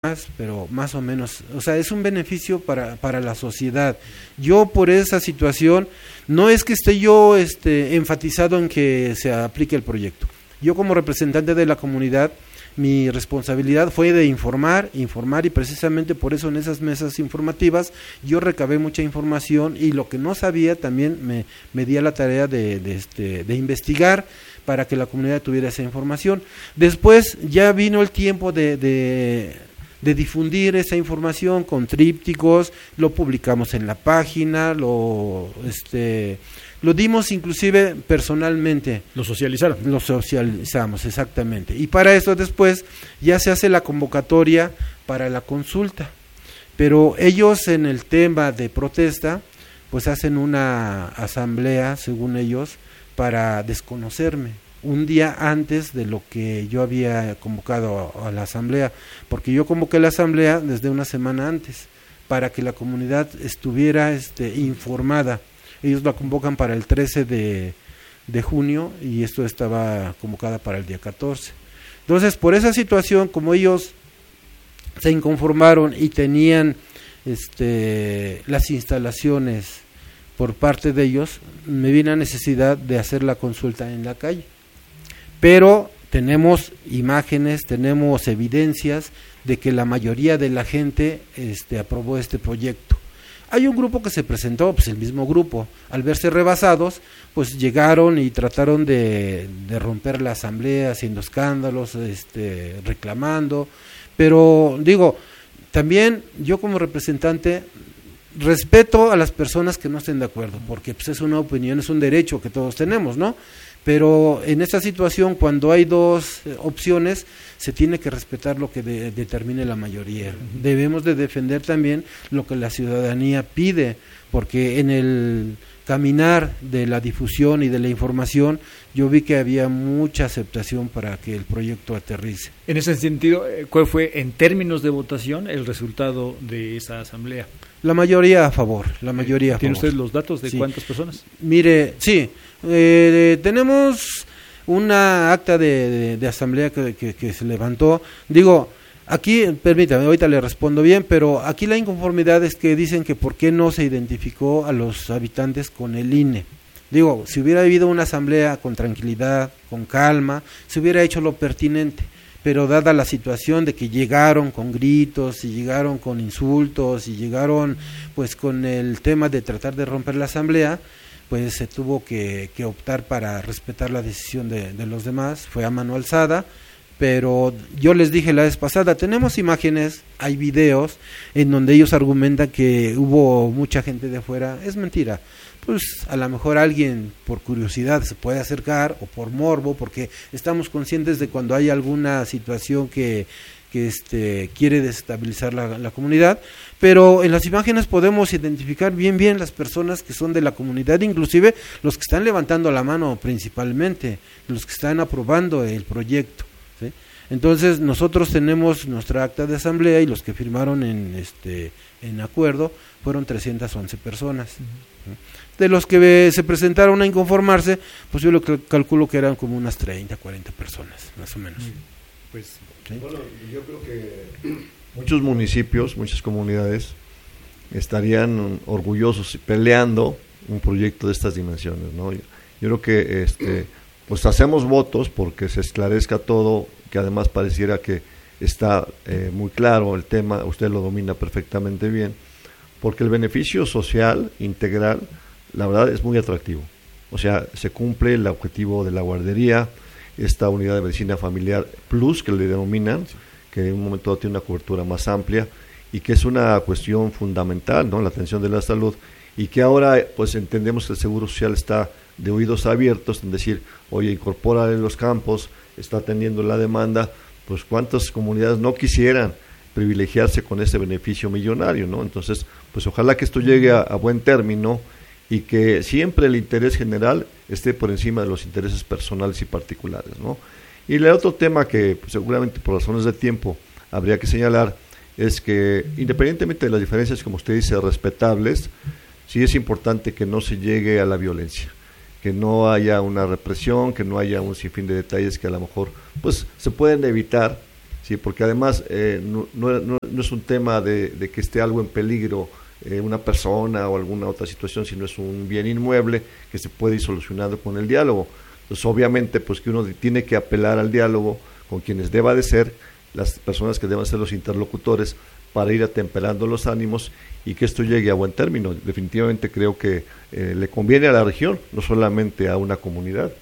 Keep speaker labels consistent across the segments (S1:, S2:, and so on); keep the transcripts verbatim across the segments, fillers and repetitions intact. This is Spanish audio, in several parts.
S1: pero más o menos, o sea, es un beneficio para, para la sociedad. Yo por esa situación, no es que esté yo este, enfatizado en que se aplique el proyecto. Yo como representante de la comunidad, mi responsabilidad fue de informar, informar y precisamente por eso en esas mesas informativas yo recabé mucha información y lo que no sabía también me, me di a la tarea de, de, este, de investigar para que la comunidad tuviera esa información. Después ya vino el tiempo de, de, de difundir esa información con trípticos, lo publicamos en la página, lo... este Lo dimos inclusive personalmente.
S2: ¿Lo socializaron?
S1: Lo socializamos, exactamente. Y para eso después ya se hace la convocatoria para la consulta. Pero ellos en el tema de protesta, pues hacen una asamblea, según ellos, para desconocerme. Un día antes de lo que yo había convocado a, a la asamblea. Porque yo convoqué la asamblea desde una semana antes, para que la comunidad estuviera este, informada. Ellos la convocan para el trece de, de junio y esto estaba convocada para el día catorce. Entonces, por esa situación, como ellos se inconformaron y tenían este, las instalaciones por parte de ellos, me vino la necesidad de hacer la consulta en la calle. Pero tenemos imágenes, tenemos evidencias de que la mayoría de la gente este, aprobó este proyecto. Hay un grupo que se presentó, pues el mismo grupo, al verse rebasados, pues llegaron y trataron de, de romper la asamblea, haciendo escándalos, este, reclamando, pero digo, también yo como representante respeto a las personas que no estén de acuerdo, porque pues es una opinión, es un derecho que todos tenemos, ¿no? Pero en esta situación, cuando hay dos eh, opciones, se tiene que respetar lo que de, determine la mayoría. Debemos de defender también lo que la ciudadanía pide, porque en el caminar de la difusión y de la información, yo vi que había mucha aceptación para que el proyecto aterrice.
S2: En ese sentido, ¿cuál fue en términos de votación el resultado de esa asamblea?
S1: La mayoría a favor, la mayoría a favor.
S2: ¿Tiene usted los datos de
S1: sí.
S2: cuántas personas?
S1: Mire, sí, eh, tenemos una acta de, de, de asamblea que, que, que se levantó. Digo, aquí, permítame, ahorita le respondo bien, pero aquí la inconformidad es que dicen que por qué no se identificó a los habitantes con el I N E. Digo, si hubiera habido una asamblea con tranquilidad, con calma, se hubiera hecho lo pertinente. Pero dada la situación de que llegaron con gritos y llegaron con insultos y llegaron pues con el tema de tratar de romper la asamblea, pues se tuvo que, que optar para respetar la decisión de, de los demás, fue a mano alzada, pero yo les dije la vez pasada, tenemos imágenes, hay videos en donde ellos argumentan que hubo mucha gente de afuera, es mentira. Pues a lo mejor alguien por curiosidad se puede acercar o por morbo, porque estamos conscientes de cuando hay alguna situación que, que este, quiere desestabilizar la, la comunidad, pero en las imágenes podemos identificar bien bien las personas que son de la comunidad, inclusive los que están levantando la mano principalmente, los que están aprobando el proyecto, ¿sí? Entonces nosotros tenemos nuestra acta de asamblea y los que firmaron en este en acuerdo fueron trescientas once personas. Uh-huh. De los que se presentaron a inconformarse, pues yo lo calculo que eran como unas treinta, cuarenta personas, más o menos.
S3: Pues, ¿sí? Bueno, yo creo que muchos municipios, muchas comunidades estarían orgullosos peleando un proyecto de estas dimensiones, ¿no? Yo, yo creo que este, pues hacemos votos porque se esclarezca todo, que además pareciera que está eh, muy claro el tema, usted lo domina perfectamente bien, porque el beneficio social integral, la verdad, es muy atractivo. O sea, se cumple el objetivo de la guardería, esta unidad de medicina familiar plus que le denominan, que en un momento tiene una cobertura más amplia y que es una cuestión fundamental, ¿no? La atención de la salud, y que ahora pues entendemos que el Seguro Social está de oídos abiertos en decir, oye, incorpora en los campos, está atendiendo la demanda, pues cuántas comunidades no quisieran privilegiarse con ese beneficio millonario, ¿no? Entonces, pues ojalá que esto llegue a, a buen término y que siempre el interés general esté por encima de los intereses personales y particulares, ¿no? Y el otro tema que pues, seguramente por razones de tiempo habría que señalar es que independientemente de las diferencias, como usted dice, respetables, sí es importante que no se llegue a la violencia, que no haya una represión, que no haya un sinfín de detalles que a lo mejor pues se pueden evitar Sí, porque además eh, no, no, no, no es un tema de, de que esté algo en peligro, eh, una persona o alguna otra situación, sino es un bien inmueble que se puede ir solucionando con el diálogo. Entonces, obviamente, pues que uno tiene que apelar al diálogo con quienes deba de ser, las personas que deban ser los interlocutores, para ir atemperando los ánimos y que esto llegue a buen término. Definitivamente creo que eh, le conviene a la región, no solamente a una comunidad.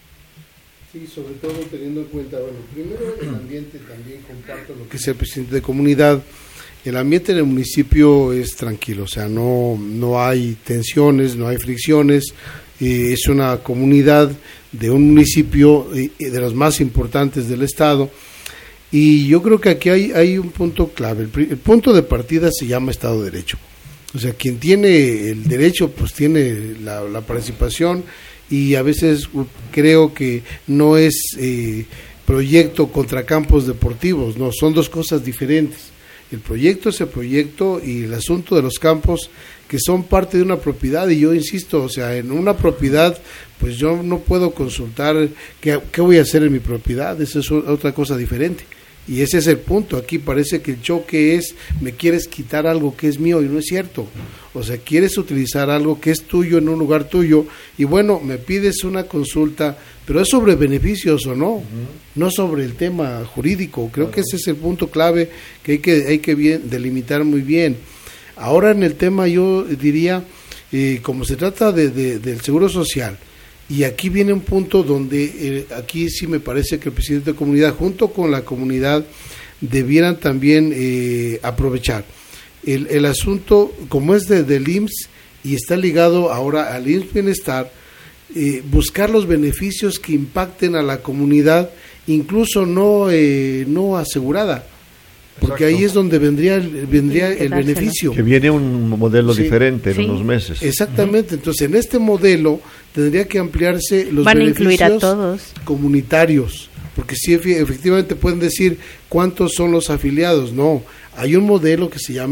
S4: Sí, sobre todo teniendo en cuenta, bueno, primero el ambiente, también comparto lo que es el presidente de comunidad. El ambiente en el municipio es tranquilo, o sea, no, no hay tensiones, no hay fricciones, eh, es una comunidad de un municipio eh, de los más importantes del estado, y yo creo que aquí hay, hay un punto clave. El, el punto de partida se llama Estado de Derecho, o sea, quien tiene el derecho pues tiene la, la participación, y a veces uh, creo que no es eh, proyecto contra campos deportivos, no, son dos cosas diferentes. El proyecto es el proyecto y el asunto de los campos que son parte de una propiedad, y yo insisto, o sea, en una propiedad pues yo no puedo consultar qué, qué voy a hacer en mi propiedad, eso es otra cosa diferente. Y ese es el punto. Aquí parece que el choque es, me quieres quitar algo que es mío, y no es cierto. O sea, quieres utilizar algo que es tuyo en un lugar tuyo, y bueno, me pides una consulta, pero es sobre beneficios o no, uh-huh. no sobre el tema jurídico. Creo uh-huh. que ese es el punto clave que hay que, hay que bien, delimitar muy bien. Ahora en el tema yo diría, eh, como se trata de, de, del Seguro Social, y aquí viene un punto donde eh, aquí sí me parece que el presidente de comunidad junto con la comunidad debieran también eh, aprovechar el, el asunto, como es de, del I M S S y está ligado ahora al I M S S Bienestar, eh, buscar los beneficios que impacten a la comunidad, incluso no, eh, no asegurada. Porque Exacto. ahí es donde vendría el, vendría el beneficio.
S3: Que viene un modelo sí. diferente en sí. unos meses.
S4: Exactamente, uh-huh. entonces en este modelo tendría que ampliarse los
S5: Van
S4: beneficios
S5: a incluir a todos.
S4: comunitarios, porque sí, efectivamente pueden decir cuántos son los afiliados. No, hay un modelo que se llama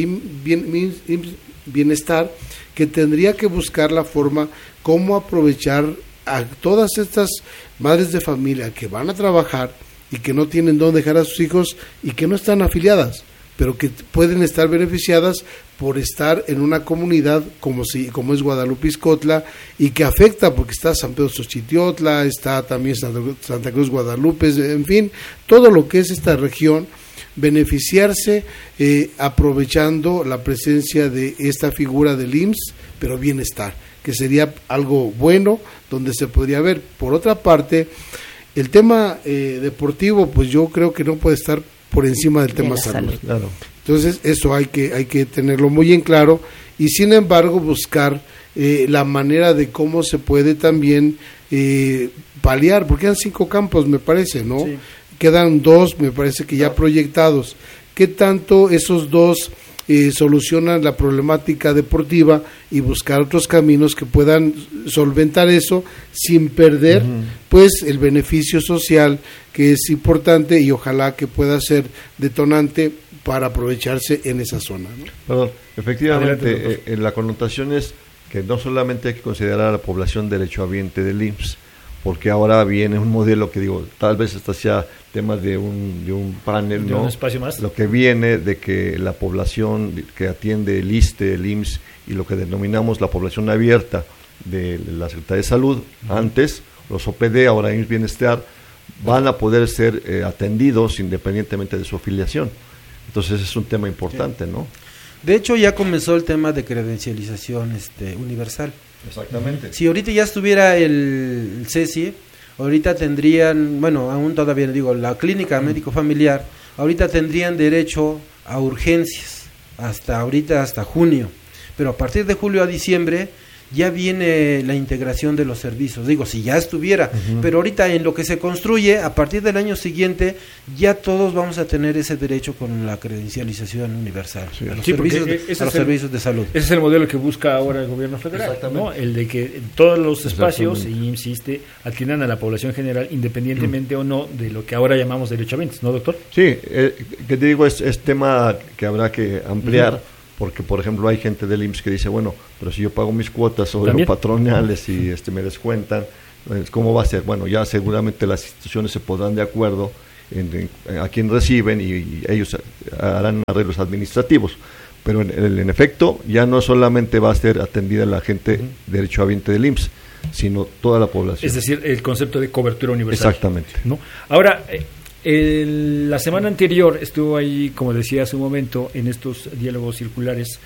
S4: Bienestar, que tendría que buscar la forma cómo aprovechar a todas estas madres de familia que van a trabajar y que no tienen dónde dejar a sus hijos y que no están afiliadas, pero que pueden estar beneficiadas por estar en una comunidad como si como es Guadalupe Ixcotla, y que afecta porque está San Pedro Xochitiotla, está también Santa, Santa Cruz Guadalupe, en fin, todo lo que es esta región, beneficiarse eh, aprovechando la presencia de esta figura del I M S S, pero bienestar, que sería algo bueno donde se podría ver. Por otra parte, el tema eh, deportivo, pues yo creo que no puede estar por encima del tema de salud. salud. Claro. Entonces, eso hay que hay que tenerlo muy en claro, y sin embargo buscar eh, la manera de cómo se puede también eh, paliar, porque quedan cinco campos, me parece, ¿no? Sí. Quedan dos, me parece que ya proyectados. ¿Qué tanto esos dos eh, solucionan la problemática deportiva y buscar otros caminos que puedan solventar eso sin perder uh-huh. pues el beneficio social, que es importante, y ojalá que pueda ser detonante para aprovecharse en esa zona, ¿no?
S3: Perdón, efectivamente eh, la connotación es que no solamente hay que considerar a la población derechohabiente del I M S S, porque ahora viene un modelo que digo, tal vez hasta sea tema de un, de un panel,
S2: de
S3: ¿no?
S2: Un espacio más.
S3: Lo que viene de que la población que atiende el I S S S T E, el I M S S y lo que denominamos la población abierta de la Secretaría de Salud, uh-huh. antes los O P D, ahora I M S S Bienestar, van a poder ser eh, atendidos independientemente de su afiliación. Entonces es un tema importante, sí. ¿no?
S1: De hecho ya comenzó el tema de credencialización este, universal.
S3: Exactamente.
S1: Si ahorita ya estuviera el, el C E S I, ahorita tendrían, bueno, aún todavía digo, la clínica médico familiar, ahorita tendrían derecho a urgencias, hasta ahorita, hasta junio, pero a partir de julio a diciembre ya viene la integración de los servicios, digo, si ya estuviera, uh-huh. pero ahorita en lo que se construye, a partir del año siguiente, ya todos vamos a tener ese derecho con la credencialización universal, sí. a los,
S2: sí,
S1: servicios, de,
S2: a
S1: los
S2: el,
S1: servicios de salud.
S2: Ese es el modelo que busca ahora el gobierno federal, ¿no? El de que todos los espacios, y insiste, atiendan a la población general, independientemente uh-huh. o no de lo que ahora llamamos derechohabientes, ¿no, doctor?
S3: Sí, eh, que te digo, es, es tema que habrá que ampliar, uh-huh. porque por ejemplo hay gente del I M S S que dice, bueno, pero si yo pago mis cuotas sobre los patronales y este me descuentan, ¿cómo va a ser? Bueno, ya seguramente las instituciones se pondrán de acuerdo en, en, a quien reciben y, y ellos harán arreglos administrativos. Pero en, en, en efecto, ya no solamente va a ser atendida la gente uh-huh. derechohabiente del I M S S, sino toda la población.
S2: Es decir, el concepto de cobertura universal.
S3: Exactamente.
S2: ¿No? Ahora, el, la semana anterior estuvo ahí, como decía hace un momento, en estos diálogos circulares,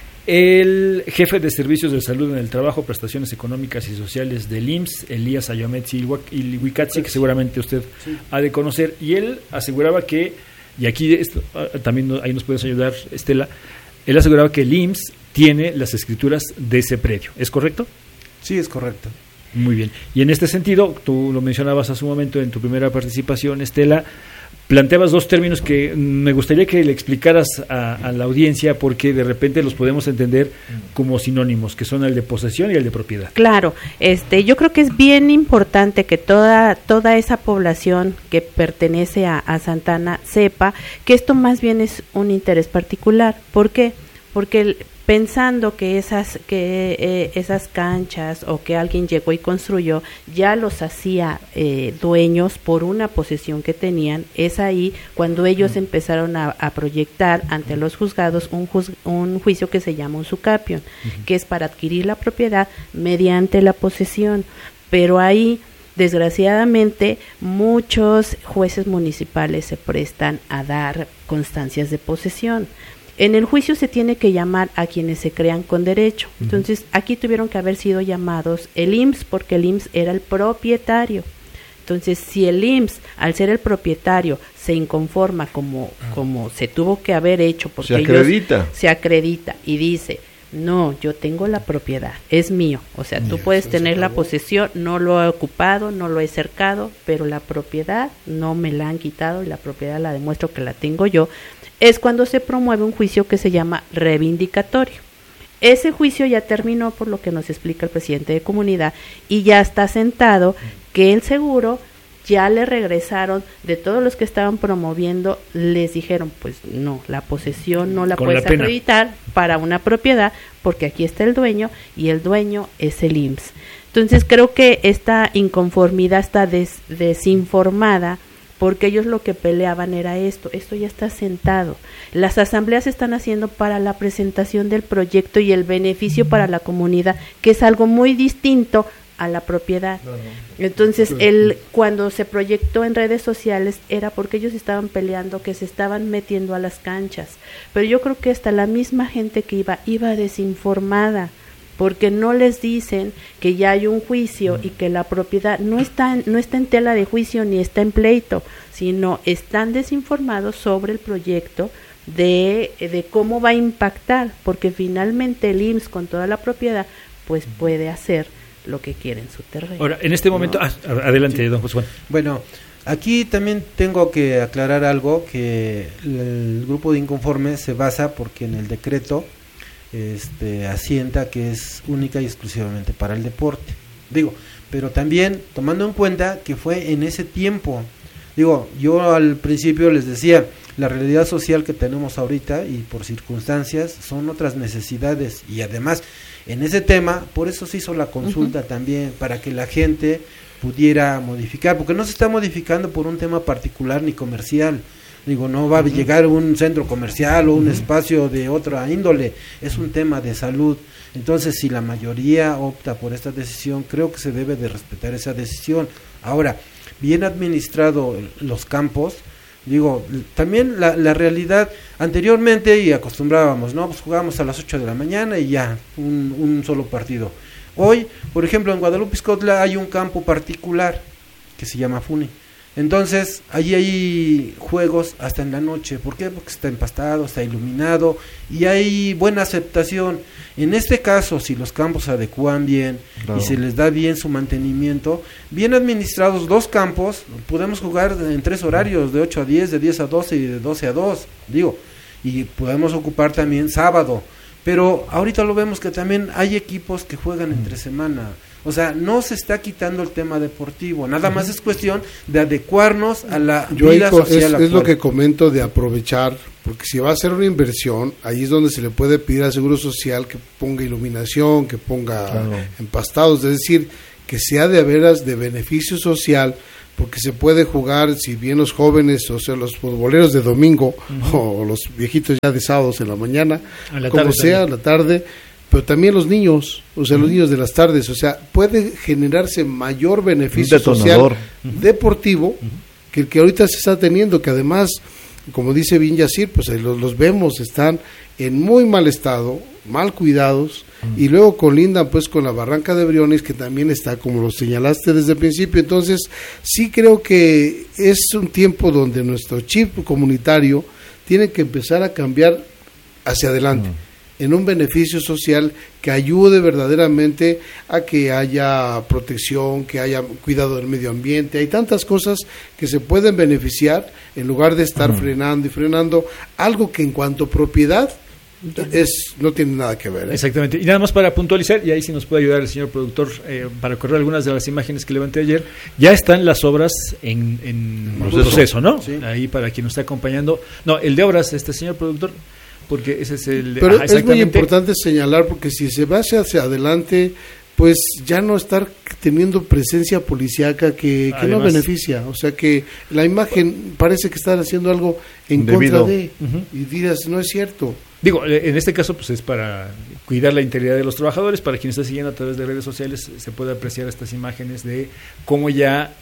S2: el jefe de Servicios de Salud en el Trabajo, Prestaciones Económicas y Sociales del I M S S, Elías Ayometzi Ilhuicatzi, que seguramente usted sí. ha de conocer, y él aseguraba que, y aquí esto, también ahí nos puedes ayudar, Estela, él aseguraba que el I M S S tiene las escrituras de ese predio, ¿es correcto?
S1: Sí, es correcto.
S2: Muy bien. Y en este sentido, tú lo mencionabas hace un momento en tu primera participación, Estela, planteabas dos términos que me gustaría que le explicaras a, a la audiencia, porque de repente los podemos entender como sinónimos, que son el de posesión y el de propiedad.
S5: Claro, este, yo creo que es bien importante que toda toda esa población que pertenece a, a Santa Ana sepa que esto más bien es un interés particular. ¿Por qué? Porque el, pensando que esas que eh, esas canchas o que alguien llegó y construyó ya los hacía eh, dueños por una posesión que tenían, es ahí cuando ellos uh-huh. empezaron a, a proyectar ante los juzgados un, juz, un juicio que se llama un sucapión, uh-huh. que es para adquirir la propiedad mediante la posesión. Pero ahí, desgraciadamente, muchos jueces municipales se prestan a dar constancias de posesión. En el juicio se tiene que llamar a quienes se crean con derecho. Entonces, aquí tuvieron que haber sido llamados el I M S S, porque el I M S S era el propietario. Entonces, si el I M S S, al ser el propietario, se inconforma como, como se tuvo que haber hecho, porque
S3: se acredita.
S5: Ellos, se acredita y dice, no, yo tengo la propiedad, es mío. O sea, tú puedes tener la posesión, no lo he ocupado, no lo he cercado, pero la propiedad no me la han quitado y la propiedad la demuestro que la tengo yo. Es cuando se promueve un juicio que se llama reivindicatorio. Ese juicio ya terminó, por lo que nos explica el presidente de comunidad, y ya está sentado que el seguro ya le regresaron, de todos los que estaban promoviendo, les dijeron, pues no, la posesión no la
S2: Con
S5: puedes
S2: la pena.
S5: acreditar para una propiedad, porque aquí está el dueño, y el dueño es el I M S S. Entonces creo que esta inconformidad está des, desinformada, porque ellos lo que peleaban era esto, esto ya está sentado. Las asambleas se están haciendo para la presentación del proyecto y el beneficio para la comunidad, que es algo muy distinto a la propiedad. Entonces, el, cuando se proyectó en redes sociales era porque ellos estaban peleando, que se estaban metiendo a las canchas. Pero yo creo que hasta la misma gente que iba, iba desinformada, porque no les dicen que ya hay un juicio y que la propiedad no está en, no está en tela de juicio ni está en pleito, sino están desinformados sobre el proyecto de, de cómo va a impactar, porque finalmente el I M S S con toda la propiedad pues puede hacer lo que quiere en su terreno.
S2: Ahora, en este momento, no. ah, adelante, sí. don José Juan.
S1: Bueno, aquí también tengo que aclarar algo, que el grupo de inconformes se basa porque en el decreto este asienta que es única y exclusivamente para el deporte. Digo, pero también tomando en cuenta que fue en ese tiempo. Digo, yo al principio les decía, la realidad social que tenemos ahorita y por circunstancias son otras necesidades, y además en ese tema, por eso se hizo la consulta uh-huh. también, para que la gente pudiera modificar, porque no se está modificando por un tema particular ni comercial. Digo, no va a llegar un centro comercial o un uh-huh. espacio de otra índole, es un tema de salud. Entonces, si la mayoría opta por esta decisión, creo que se debe de respetar esa decisión. Ahora, bien administrado los campos, digo, también la, la realidad, anteriormente y acostumbrábamos, ¿no? Pues jugábamos a las ocho de la mañana y ya, un, un solo partido. Hoy, por ejemplo, en Guadalupe Izcotla hay un campo particular que se llama Funi. Entonces, allí hay juegos hasta en la noche. ¿Por qué? Porque está empastado, está iluminado y hay buena aceptación. En este caso, si los campos se adecúan bien claro. y se les da bien su mantenimiento, bien administrados los campos, podemos jugar en tres horarios, de ocho a diez, de diez a doce y de doce a dos, digo, y podemos ocupar también sábado. Pero ahorita lo vemos que también hay equipos que juegan entre semana. O sea, no se está quitando el tema deportivo, nada más es cuestión de adecuarnos a la
S4: Yo
S1: vida
S4: co-
S1: social
S4: es, es lo que comento, de aprovechar, porque si va a ser una inversión, ahí es donde se le puede pedir al Seguro Social que ponga iluminación, que ponga claro. empastados, es decir, que sea de veras de beneficio social, porque se puede jugar, si bien los jóvenes, o sea, los futboleros de domingo, uh-huh. o los viejitos ya de sábados en la mañana, en la como tarde, sea, en la tarde, pero también los niños, o sea, uh-huh. los niños de las tardes, o sea, puede generarse mayor beneficio social uh-huh. deportivo uh-huh. que el que ahorita se está teniendo, que además, como dice bien Yacir, pues los, los vemos, están en muy mal estado, mal cuidados, y luego colindan pues con la Barranca de Briones, que también está, como lo señalaste desde el principio. Entonces sí creo que es un tiempo donde nuestro chip comunitario tiene que empezar a cambiar hacia adelante, uh-huh. en un beneficio social que ayude verdaderamente a que haya protección, que haya cuidado del medio ambiente. Hay tantas cosas que se pueden beneficiar en lugar de estar uh-huh. frenando y frenando algo que en cuanto a propiedad es no tiene nada que ver, ¿eh?
S2: Exactamente. Y nada más para puntualizar, y ahí sí nos puede ayudar el señor productor eh, para correr algunas de las imágenes que levanté ayer. Ya están las obras en, en proceso. proceso, ¿no? Sí. Ahí para quien nos está acompañando. No, el de obras, este señor productor, porque ese es el...
S4: Pero ajá, es muy importante señalar, porque si se va hacia, hacia adelante, pues ya no estar teniendo presencia policíaca que, que no beneficia. O sea que la imagen parece que están haciendo algo en Debido. contra de... Uh-huh. Y dirás, no es cierto.
S2: Digo, en este caso pues es para cuidar la integridad de los trabajadores. Para quien está siguiendo a través de redes sociales se puede apreciar estas imágenes de cómo ya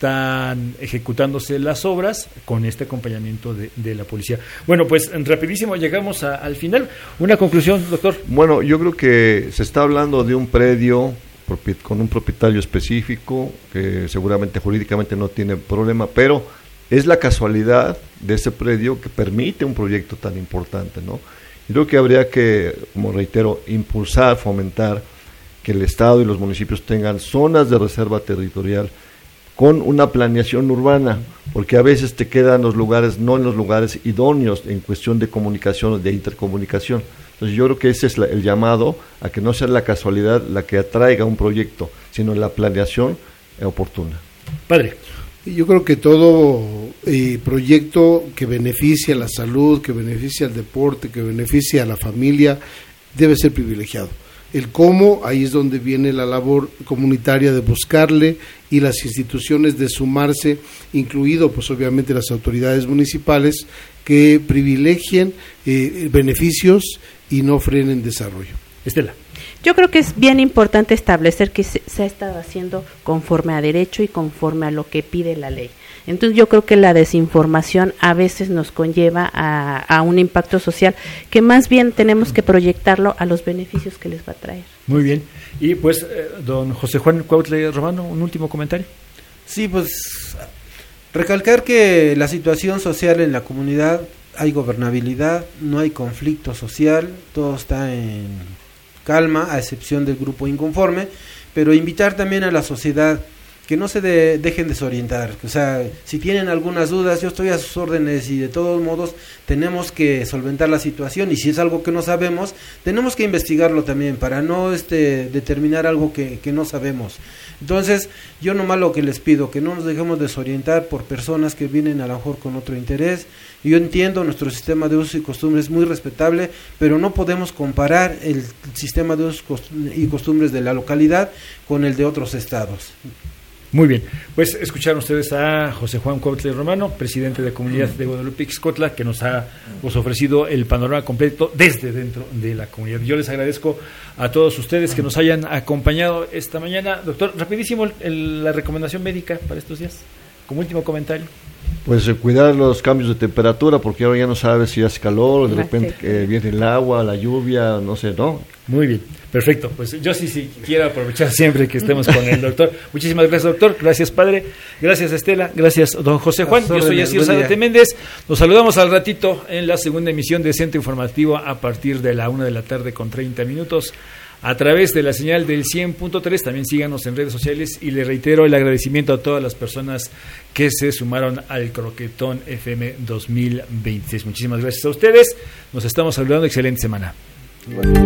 S2: están ejecutándose las obras con este acompañamiento de, de la policía. Bueno, pues rapidísimo llegamos a, al final. Una conclusión, doctor.
S3: Bueno, yo creo que se está hablando de un predio con un propietario específico que seguramente jurídicamente no tiene problema, pero es la casualidad de ese predio que permite un proyecto tan importante, ¿no? Yo creo que habría que, como reitero, impulsar, fomentar que el Estado y los municipios tengan zonas de reserva territorial con una planeación urbana, porque a veces te quedan los lugares, no en los lugares idóneos en cuestión de comunicación, de intercomunicación. Entonces yo creo que ese es la, el llamado a que no sea la casualidad la que atraiga un proyecto, sino la planeación oportuna.
S2: Padre.
S4: Yo creo que todo eh, proyecto que beneficie a la salud, que beneficie al deporte, que beneficie a la familia, debe ser privilegiado. El cómo, ahí es donde viene la labor comunitaria de buscarle y las instituciones de sumarse, incluido pues obviamente las autoridades municipales, que privilegien eh, beneficios y no frenen desarrollo.
S2: Estela.
S5: Yo creo que es bien importante establecer que se, se ha estado haciendo conforme a derecho y conforme a lo que pide la ley. Entonces yo creo que la desinformación a veces nos conlleva a, a un impacto social que más bien tenemos que proyectarlo a los beneficios que les va a traer.
S2: Muy bien. Y pues, eh, don José Juan Cuautle Romano, un último comentario.
S1: Sí, pues recalcar que la situación social en la comunidad, hay gobernabilidad, no hay conflicto social, todo está en calma, a excepción del grupo inconforme, pero invitar también a la sociedad que no se de, dejen desorientar. O sea, si tienen algunas dudas, yo estoy a sus órdenes y de todos modos tenemos que solventar la situación, y si es algo que no sabemos, tenemos que investigarlo también para no este determinar algo que, que no sabemos. Entonces, yo nomás lo que les pido, que no nos dejemos desorientar por personas que vienen a lo mejor con otro interés. Yo entiendo, nuestro sistema de usos y costumbres es muy respetable, pero no podemos comparar el sistema de usos y costumbres de la localidad con el de otros estados.
S2: Muy bien, pues escucharon ustedes a José Juan Cuautle Romano, presidente de Comunidad de Guadalupe Ixcotla, que nos ha pues, ofrecido el panorama completo desde dentro de la comunidad. Yo les agradezco a todos ustedes que nos hayan acompañado esta mañana. Doctor, rapidísimo el, la recomendación médica para estos días, como último comentario.
S3: Pues eh, cuidar los cambios de temperatura, porque ahora ya no sabes si hace calor, de repente eh, viene el agua, la lluvia, no sé, ¿no?
S2: Muy bien, perfecto. Pues yo sí, sí quiero aprovechar siempre que estemos con el doctor. Muchísimas gracias, doctor. Gracias, padre. Gracias, Estela. Gracias, don José Juan. Yo soy Yacir Zárate Méndez. Nos saludamos al ratito en la segunda emisión de Centro Informativo a partir de la una de la tarde con treinta minutos. A través de la señal del cien punto tres, también síganos en redes sociales y le reitero el agradecimiento a todas las personas que se sumaron al Croquetón F M dos mil veintiséis. Muchísimas gracias a ustedes, nos estamos saludando, excelente semana.